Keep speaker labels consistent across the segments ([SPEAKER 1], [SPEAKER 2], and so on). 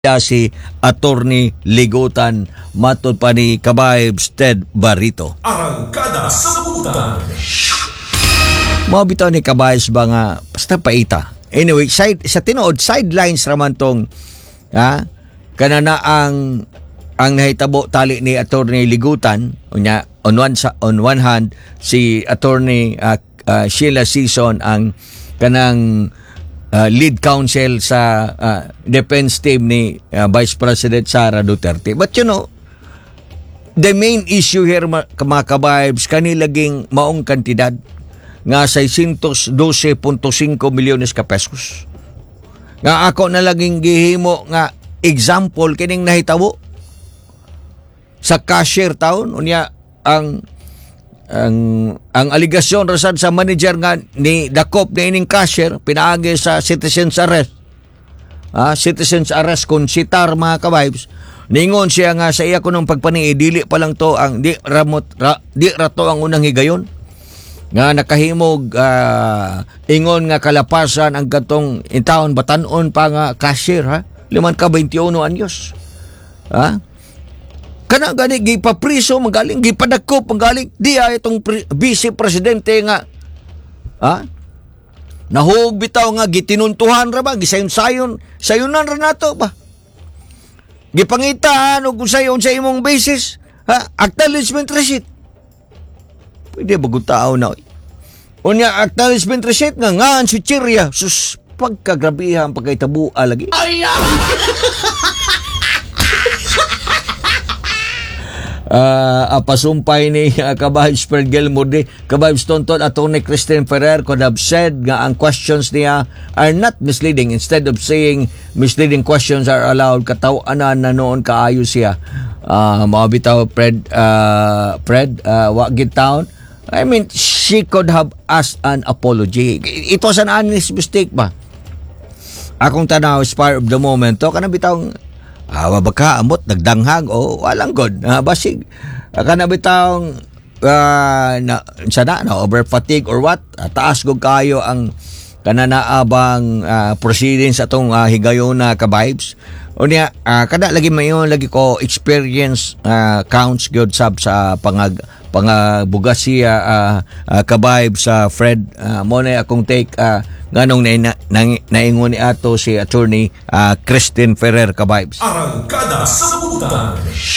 [SPEAKER 1] si Attorney Ligutan matod pa ni Kabayb Ted Barrito.
[SPEAKER 2] Arangkada sa Butan.
[SPEAKER 1] Mga bitaw ni Kabayb ba nga basta paita. Anyway, sa tinuod sidelines raman tong kanana ang nahitabo tali ni Attorney Ligutan unya on one hand si Attorney Sheila Sison ang kanang lead counsel sa defense team ni Vice President Sara Duterte. But you know, the main issue here mga kabaybs, kanilaging maong kantidad nga 612.5 milyones ka pesos. Nga ako na laging gihimo nga example kining nahitabo sa cashier town unya ang aligasyon rasan sa manager nga ni dakop na ining cashier pinaagi sa citizen's arrest. Citizen's arrest kung sitar mga kabibes. Ningon siya nga sa iya ko nung pagpanii dili pa lang to ang di rato ang unang higayon. Nga nakahimog ingon nga kalapasan ang katong intawon batanon pa nga cashier liman ka 21 anyos. Kana gani gipapriso magaling gipadakop magaling di ay itong vice presidente nga nahug bitaw nga gitinuntuhan ra ba gisayon-sayon sayunan ra nato ba gipangitaan og sayon sa imong basis acknowledgement receipt pwede ba gutaw na unya acknowledgement receipt nga si Chiria sus pagkagrabihan pagkaitabu lagi apasumpay ni Kabayb Spergel Mudi Kabayb Stonton Attorney Christine Ferrer could have said nga ang questions niya are not misleading. Instead of saying misleading questions are allowed, katawanan na noon kaayo siya mabitaw Fred Wagit Town. I mean, she could have asked an apology. It was an honest mistake ba? Akong tanaw spur of the moment to kana bitawng baka amot nagdanghag o walang god basig kana bitawng na over fatigue or what taas gog kayo ang kananaabang proceedings atong higayon na kabibes unya kada lagi mayon lagi ko experience counts gyud sab sa pangabugas siya kabayb sa Fred mo na akong take nganong naingon ni ato si Attorney Christine Ferrer kabaybs.
[SPEAKER 2] Arangkada sa Butan.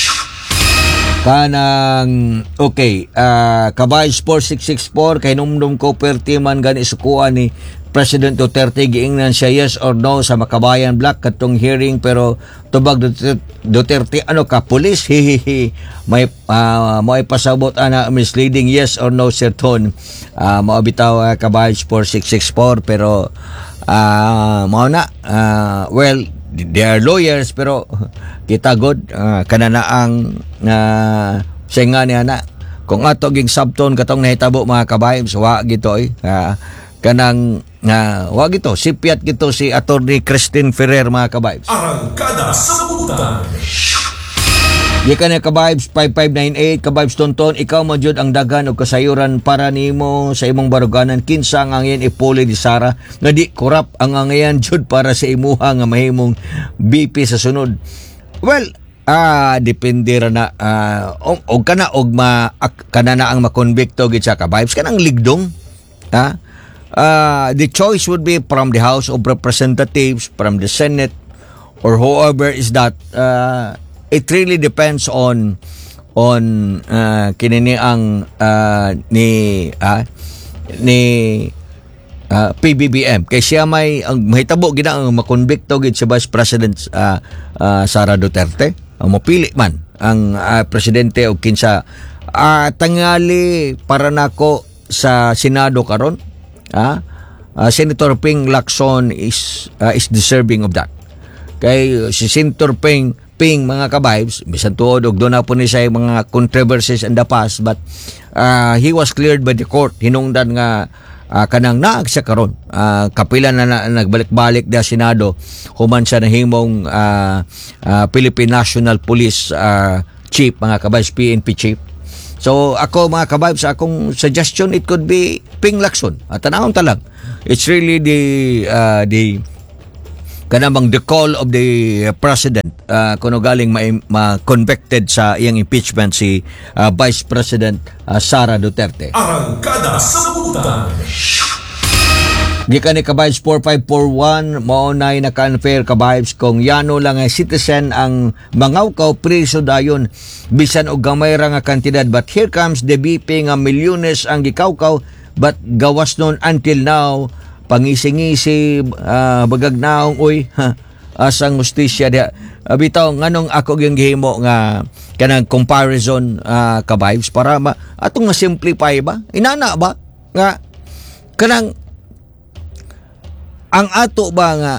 [SPEAKER 1] Kanang okay kabaybs 4664 kay numdum ko pertiman gani sukuan ni President Duterte giingnan siya yes or no sa Makabayan Black katong hearing pero tubag Duterte ano ka pulis hihihi may pasabot ana misleading yes or no sir ton maabitaw kabayos 4664 pero mao na well they are lawyers pero kita god kananaang senga niya na kung ato ging subton katong nahitabo mga kabayos wa gito kanang wag ito, sipiat gito si Attorney Christine Ferrer mga kabibes.
[SPEAKER 2] Arangkada sa Butan.
[SPEAKER 1] Gikan na kabibes 5598 kabibes tonton ikaw mo jud ang dagan og kasayuran para nimo sa imong baruganan kinsa ang angin ipuli di Sara nga di korap ang angayan jud para sa imuha nga mahimong BP sa sunod. Well, depende ra na og kana og kana na ang makonbikto gid sa kabibes kanang ligdong the choice would be from the House of Representatives, from the Senate, or whoever is that. It really depends on kinini ang ni PBBM. Kay siya may ang mahitabo gid ang makonbikto gid si Vice President Sara Duterte. Ang mopili man ang presidente og kinsa tangali para nako sa Senado karon. Senator Ping Lacson is deserving of that. Kay si Senator Ping mga kabibes bisan tuod og doon na po ni sa mga controversies in the past but he was cleared by the court hinungdan nga kanang naag siya karon kapila na nagbalik-balik da Senado human sa nahimong Philippine National Police Chief mga kabibes PNP Chief. So ako mga kabibes akong suggestion it could be Ping Lacson. Tanawon ta lang. It's really the kanamang the call of the president kuno galing ma-convicted sa iyang impeachment si Vice President Sara Duterte.
[SPEAKER 2] Arangkada sa Butan.
[SPEAKER 1] Gikan ni Kabibes 4541 mao nay naka-unfair Kabibes kung yano lang nga citizen ang mangawkaw preso dayon bisan og gamay ra nga kantidad, but here comes the BP nga milyones ang gikawkaw but gawas nun until now pangisi-ngisi bagag naong uy asang justisya dia. Bitaw nganong ako yung gihimo nga kanang comparison Kabibes para atong nga simplify ba inana ba nga kanang ang ato ba nga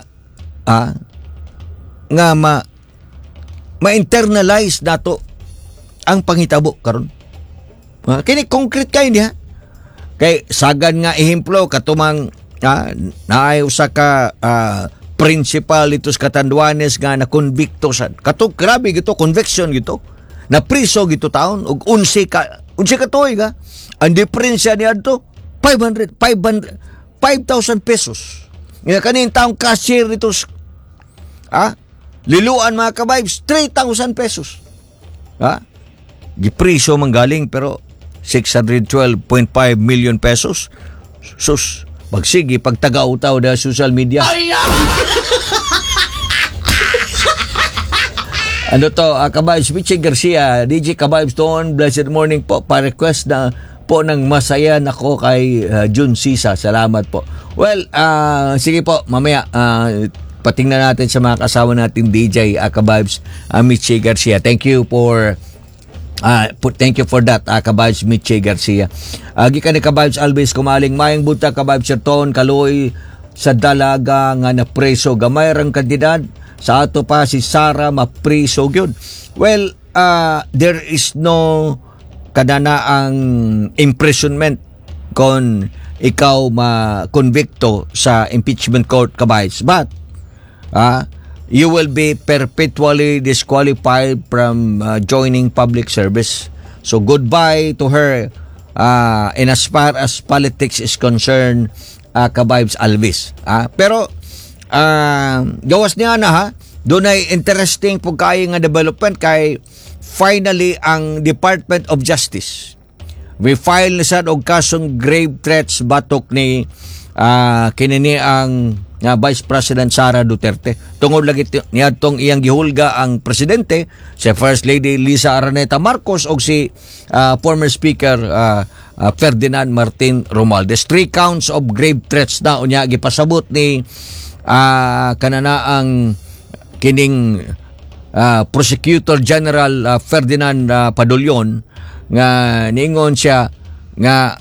[SPEAKER 1] nga ma-internalize nato ang panghitabo karon. Kini concrete kay niya. Kay sagad nga ehemplo katumang naay usa ka principal itos Catanduanes nga na konbikto sa grabe gito conviction gito. Na priso gito taon og 11 ka tuig ga. Ang diferensya niya adto 5,000 pesos. Nga kanin taong cashier ito liluan mga Kabibes 3,000 pesos. Gipriso manggaling pero 612.5 million pesos. Sus, magsigi pagtaga-utaw da social media. Ano to, Kabibes Michi Garcia, DJ Kabibes doon, blessed morning po, pa-request na po ng masaya nako kay Jun Sisa. Salamat po. Well, sige po, mamaya patingnan natin sa mga kasama natin DJ Kabibes Michi Garcia. Thank you for that Kabibes Michi Garcia. Gikan ni Kabibes Alves kumaling mayang buta Kabibes Serton kaluoy sa dalaga nga na preso gamay rang kantidad sa ato pa si Sara mapriso gyud. Well, there is no kadana ang imprisonment kon ikaw ma-convicto sa impeachment court Kabibes, but you will be perpetually disqualified from joining public service. So goodbye to her in as far as politics is concerned, Kabibes Alvis. Pero gawas niya na doon ay interesting pagkain nga development kay finally ang Department of Justice we file na sad og kasong grave threats batok ni kinini ang Vice President Sara Duterte tungod lagi niadtong iyang gihulga ang presidente si First Lady Lisa Araneta Marcos og si former Speaker Ferdinand Martin Romualdez. 3 counts of grave threats na unya gipasabot ni kanana ang kining Prosecutor General Ferdinand Padulyon nga niingon siya nga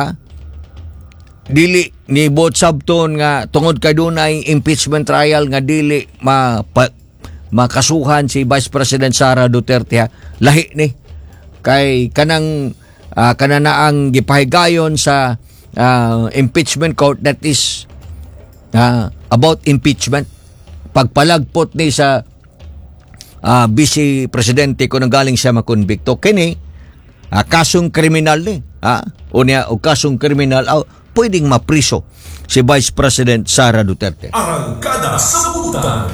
[SPEAKER 1] dili ni bot sabton nga tungod kay dunay impeachment trial nga dili makasuhan si Vice President Sara Duterte lahi ni kay kanang kanana ang gipahigayon sa impeachment court that is about impeachment pagpalagpot ni sa Vice Presidente kung galing siya makonbikto kini kasong kriminal ni unya o kasong kriminal pwedeng mapriso si Vice President Sara Duterte.
[SPEAKER 2] Arangkada sa Butan.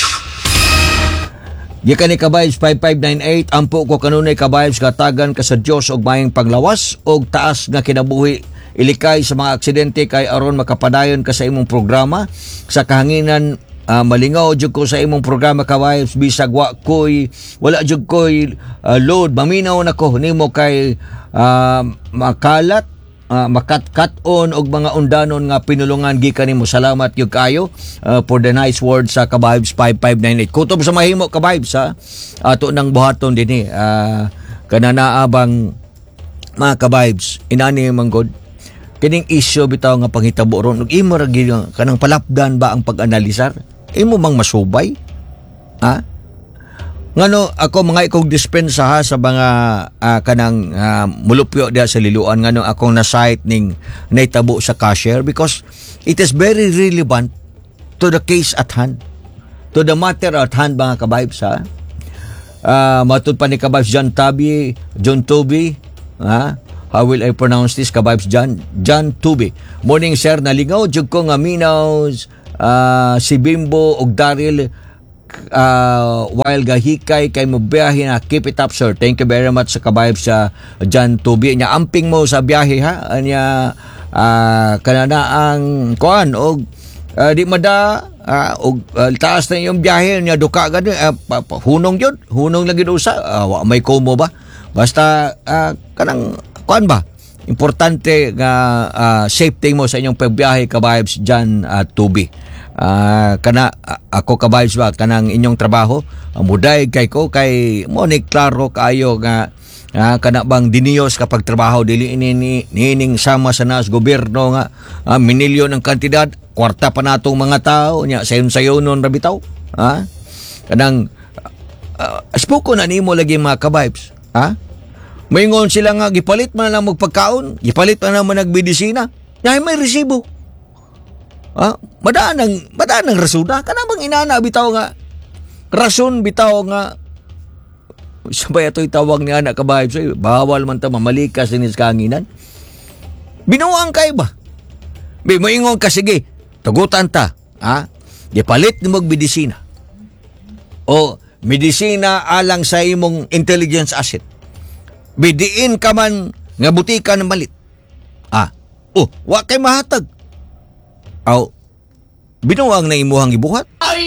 [SPEAKER 1] Gikan ni Kabibes 5598 ampo ko kanunay Kabibes katagan ka sa Dios og mayang paglawas og taas nga kinabuhi ilikay sa mga aksidente kay aron makapadayon ka sa imong programa sa kahanginan. Malingaw jud ko sa imong programa Kabibes bisag wala jud koy load maminaw nako nimo kay makalat makatkaton og mga undanon nga pinulungan gikan nimo. Salamat gyud kayo for the nice words sa Kabibes 5598. Kutob sa mahimo Kabibes ato nang buhaton dinhi kanana abang mga Kabibes inani manggod kining issue bitaw nga panghitabo ron ug imo ra gyud kanang palapdan ba ang pag-analisar imo mang masubay ngano ako mga ikog dispensa sa mga kanang mulupyo diha sa liluan ngano akong na-cite ning naitabo sa cashier because it is very relevant to the case at hand, to the matter at hand mga Kabibes matud pa ni Kabibes John Tubi how will I pronounce this Kabibes John Tubi. Morning sir, nalingaw jud ko nga minaw si Bimbo ug Daryl while gahikay kay mo biyahe na. Keep it up, sir. Thank you very much sa kabayb sa John Tubi nya. Amping mo sa biyahe ha anya kanana ang kuan og di mada og taas na yung biyahe nya duka gani hunong yun, hunong lagi usa wa may komo ba basta kanang kuan ba importante nga safety mo sa inyong pagbiyahe kabayb John Tubi. Kana ako kabayos ba kanang inyong trabaho muday kay ko kay mo ni klaro kayo nga kana bang diniyos kapag trabaho dili nining sama sa nas gobyerno nga minilyon ang kantidad kwarta pa natong mga tao nya sayon nun ra bitaw kanang spoko na nimo lagi mga kabayos moingon sila nga gipalit man lang magpagkaon gipalit man lang nagbidisina nya may resibo. Madaan ang rasuna kana bang inana bitaw nga rason bitaw nga sabay ato'y tawag ni anak kabahay so bawal man ta mamalikas ni sa kanginan binuang kay ba moingon ka sige tugutan ta gipalit ni mog medisina o medisina alang sa imong intelligence asset bidiin ka man nga butika ng malit wa kay mahatag binuang na imuhang ibuhat.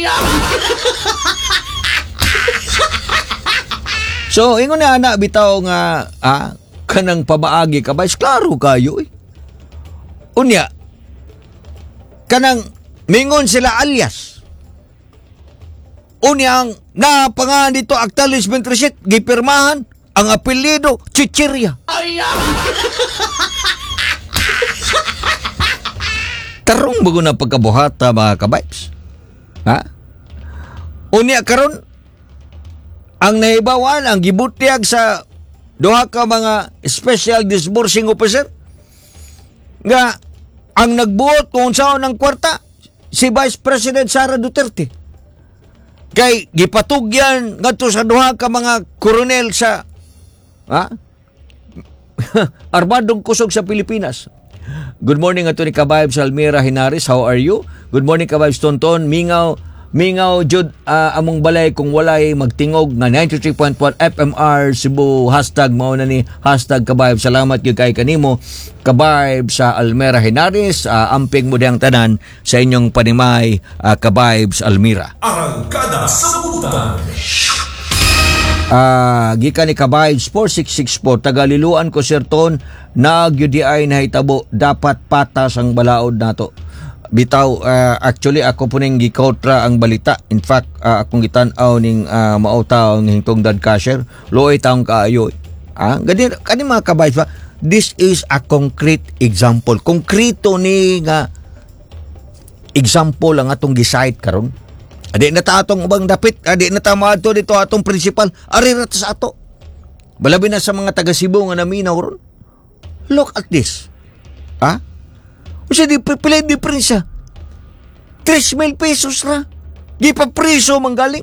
[SPEAKER 1] So, ingon na anak bitaw nga kanang pabaagi ka ba? Klaro kayo Unya, kanang mingon sila alias. Unya ang napangahan dito acknowledgement receipt, gipirmahan, ang apelyido, Chichirya. Tarong bago na pagkabuhata mga kabaybs. Unya karon ang nahibawan ang gibutiag sa duha ka mga special disbursing officer nga ang nagbuot kung saan ng kwarta si Vice President Sara Duterte. Kay gipatugyan ngadto sa duha ka mga koronel sa Armadong Kusog sa Pilipinas. Good morning ato ni Kabayb sa Almira Hinaris. How are you? Good morning Kabayb Tonton. Mingaw jud among balay kung walay magtingog nga 93.1 FMR Cebu #mao na ni #Kabayb. Salamat gyud kay kanimo Kabayb sa Almira Hinaris. Amping mo diyang tanan sa inyong panimay Kabayb sa Almira.
[SPEAKER 2] Arangkada sa Butan.
[SPEAKER 1] Gikan ni Kabayb 4664 tagaliluan ko Sir Ton nagyudiay na hitabo dapat patas ang balaod nato. Bitaw actually ako po ning gikontra ang balita. In fact akong gitan-aw ning mautaw ng hingtong dad cashier loy taong kaayo. Kani mga Kabayb ba, this is a concrete example. Konkreto ni nga example ang atong gisite karon. Adi na ta atong ubang dapit, adi na ta maadto dito atong principal, ari ra ta sa ato. Balabi na sa mga taga Cebu nga naminaw ron. Look at this. Usa di pila diferensya. 3,000 pesos ra. Di pa preso manggaling.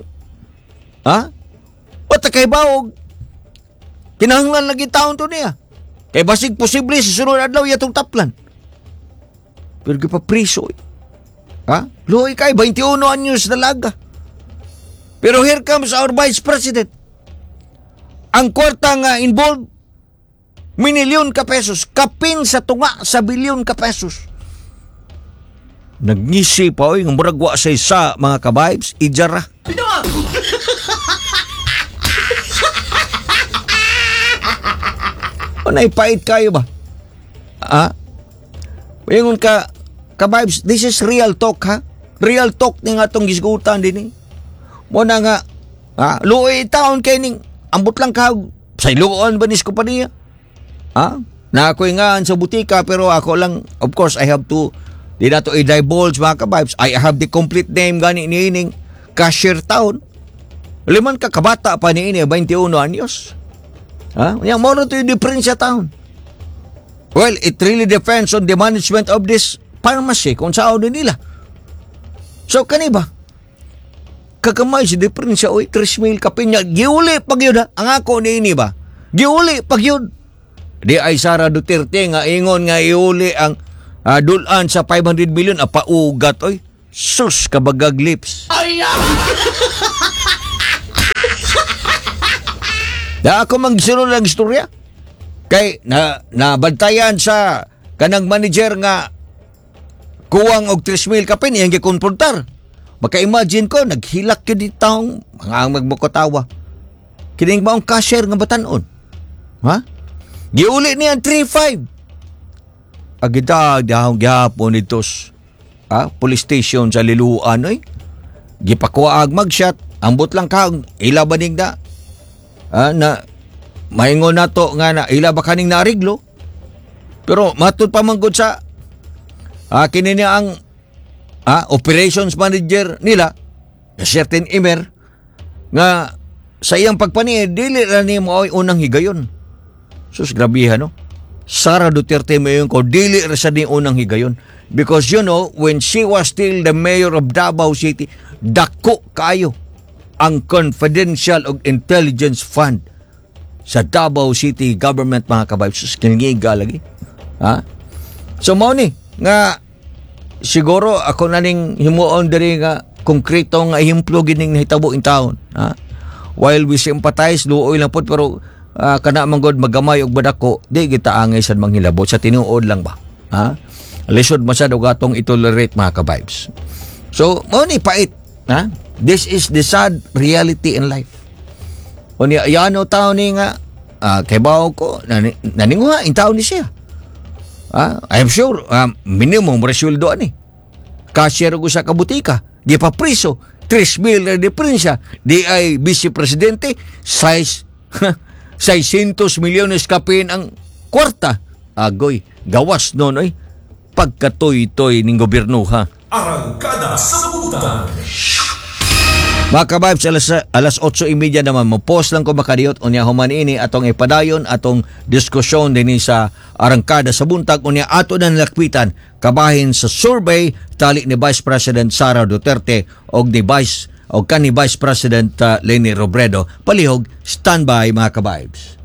[SPEAKER 1] O ta kay bawog. Kinahanglan lagi taon to niya. Kay basig posible sa sunod adlaw yatong taplan. Pero di pa preso. Luoy kay 21 anyos dalaga. Pero here comes our Vice President. Ang kwarta nga involved minilyon ka pesos, kapin sa tunga sa bilyon ka pesos. Nagngisi pa ng muragwa sa isa mga Kabaybs, ijara. O naipait kayo ba? Yung Kabaybs, this is real talk Real talk ni nga itong gisgutan din Muna nga, luoy taon kay ning ambot lang ka, sa iluon ba nis ko pa niya? Na ako'y nga sa butika pero ako lang, of course, I have to, di na to i-divulge mga Kabaybs. I have the complete name gani ni ining cashier town. Liman ka kabata pa ni ini, 21 anyos. Yang mo na to yung diferensya town. Well, it really depends on the management of this pharmacy kung saan din nila. So, kani ba? Kagamay si diferensya, 3,000 kapin niya. Giuli pag yun ang ako ni ini ba? Giuli pag yun. Di ay Sara Duterte nga ingon nga iuli ang dulan sa 500 million paugat Sus, kabagag lips. Da ako magsunod ng istorya. Kay nabantayan sa kanang manager nga kuwang og 3,000 ka pin iyang gikonfrontar. Maka-imagine ko naghilak gyud ditong mga magmukotawa. Kining maong cashier nga batan-on. Ha? Giuli niya 3,500. Agida dahong gyapon itos. Police station sa Liluan oy. Gipakuha ag magshot, ambot lang ka ilabanig na. Na maingon nato nga na ila ba kaning naariglo. Pero matud pa manggod sa kini niya ang operations manager nila, certain Imer, nga sa iyang pagpani dili ra ni mo ay unang higayon. Sus grabihan no. Sara Duterte mayon ko dili ra sa ni unang higayon. Because you know, when she was still the mayor of Davao City, dako kayo ang confidential og intelligence fund sa Davao City government mga kabaybs. Sus kinigiga lagi. So mao ni nga siguro ako naning himuon diri nga konkreto nga ehemplo gining nahitabo in town. While we sympathize luoy lang pod pero kana manggod magamay og badako di kita angay sad manghilabot sa tinuod lang ba. Lisod masyado gatong itolerate mga ka-vibes. So mao ni pait. This is the sad reality in life. O niya yano taon ni nga kay bawo ko naninguha in taon ni siya. I'm sure minimum resweldo ani. Cashier ko sa kabutika, di pa priso, 3,000 na diferensya. Di ay vice presidente, 600 milyones kapin ang kwarta. Agoy, gawas noon ay pagkatoy-toy ning gobyerno ha.
[SPEAKER 2] Arangkada sa Butan.
[SPEAKER 1] Mga kabibes, alas 8:30 naman mo post lang ko makadiyot unya human ini atong ipadayon atong diskusyon dinhi sa Arangkada sa Buntag unya ato na nalakpitan kabahin sa survey tali ni Vice President Sara Duterte og ni Vice President Leni Robredo. Palihog standby mga kabibes.